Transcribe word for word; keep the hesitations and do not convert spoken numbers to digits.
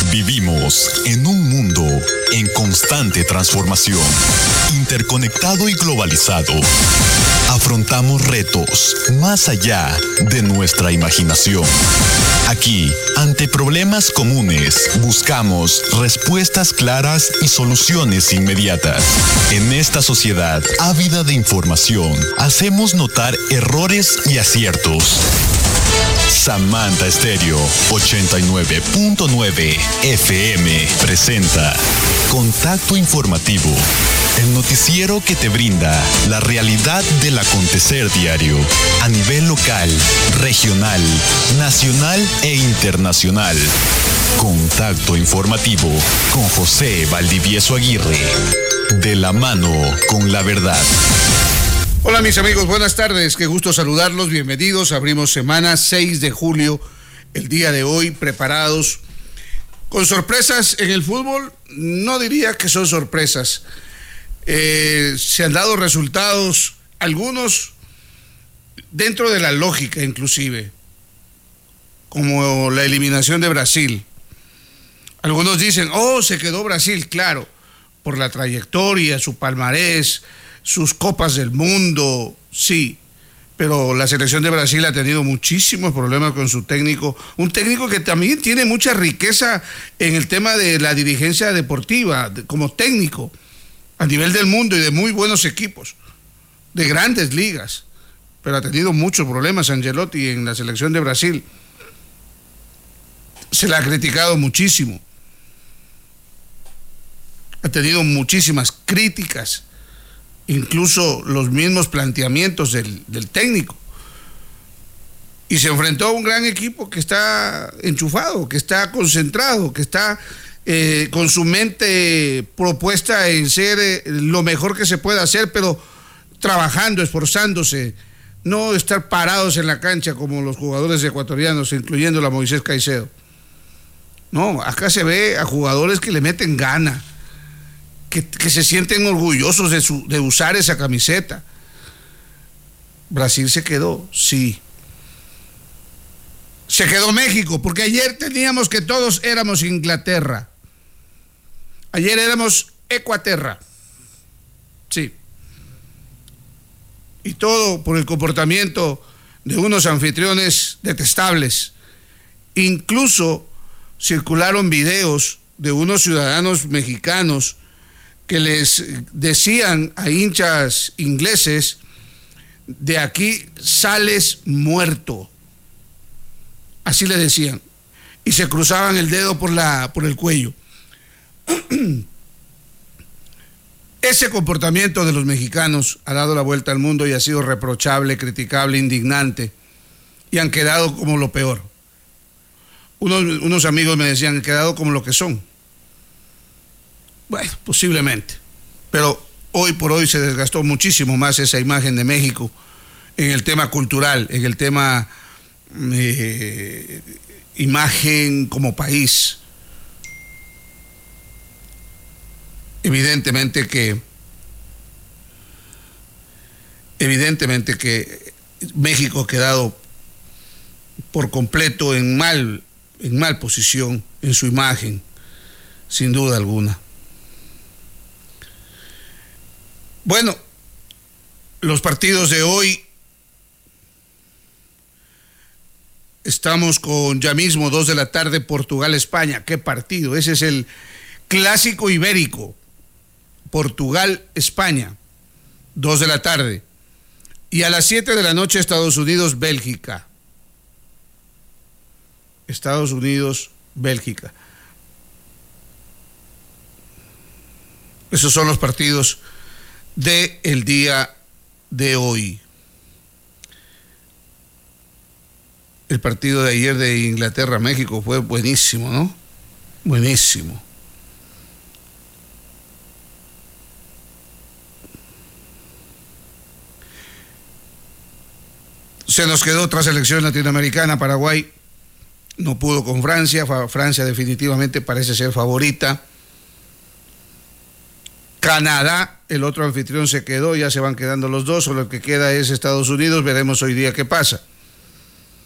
Vivimos en un mundo en constante transformación, interconectado y globalizado. Afrontamos retos más allá de nuestra imaginación. Aquí, ante problemas comunes, buscamos respuestas claras y soluciones inmediatas. En esta sociedad ávida de información, hacemos notar errores y aciertos. Samantha Stereo ochenta y nueve punto nueve F M presenta Contacto Informativo, el noticiero que te brinda la realidad del acontecer diario a nivel local, regional, nacional e internacional. Contacto Informativo con José Valdivieso Aguirre, de la mano con la verdad. Hola mis amigos, buenas tardes, qué gusto saludarlos, bienvenidos. Abrimos semana seis de julio, el día de hoy, preparados con sorpresas en el fútbol. No diría que son sorpresas, eh, se han dado resultados, algunos dentro de la lógica inclusive, como la eliminación de Brasil. Algunos dicen, oh, se quedó Brasil, claro, por la trayectoria, su palmarés, sus copas del mundo, sí, pero la selección de Brasil ha tenido muchísimos problemas con su técnico, un técnico que también tiene mucha riqueza en el tema de la dirigencia deportiva, de, como técnico, a nivel del mundo y de muy buenos equipos, de grandes ligas, pero ha tenido muchos problemas Ancelotti en la selección de Brasil. Se la ha criticado muchísimo, ha tenido muchísimas críticas, incluso los mismos planteamientos del, del técnico, y se enfrentó a un gran equipo que está enchufado, que está concentrado, que está eh, con su mente propuesta en ser eh, lo mejor que se pueda hacer, pero trabajando, esforzándose, no estar parados en la cancha como los jugadores ecuatorianos, incluyendo a Moisés Caicedo. No, acá se ve a jugadores que le meten gana, Que, que se sienten orgullosos de, su, de usar esa camiseta. Brasil se quedó, sí. Se quedó México, porque ayer teníamos que todos éramos Inglaterra. Ayer éramos Ecuaterra. Sí. Y todo por el comportamiento de unos anfitriones detestables. Incluso circularon videos de unos ciudadanos mexicanos que les decían a hinchas ingleses, de aquí sales muerto. Así le decían. Y se cruzaban el dedo por, la, por el cuello. Ese comportamiento de los mexicanos ha dado la vuelta al mundo y ha sido reprochable, criticable, indignante. Y han quedado como lo peor. Unos, unos amigos me decían, han quedado como lo que son. Bueno, posiblemente, pero hoy por hoy se desgastó muchísimo más esa imagen de México en el tema cultural, en el tema eh, imagen como país. Evidentemente que, evidentemente que México ha quedado por completo en mal, en mal posición en su imagen, sin duda alguna. Bueno, los partidos de hoy, estamos con ya mismo dos de la tarde, Portugal-España. ¿Qué partido? Ese es el clásico ibérico, Portugal-España, dos de la tarde. Y a las siete de la noche, Estados Unidos-Bélgica. Estados Unidos-Bélgica. Esos son los partidos de el día de hoy. El partido de ayer de Inglaterra-México fue buenísimo, ¿no? Buenísimo. Se nos quedó otra selección latinoamericana, Paraguay no pudo con Francia, Francia definitivamente parece ser favorita. Canadá, el otro anfitrión, se quedó, ya se van quedando los dos, solo el que queda es Estados Unidos, veremos hoy día qué pasa.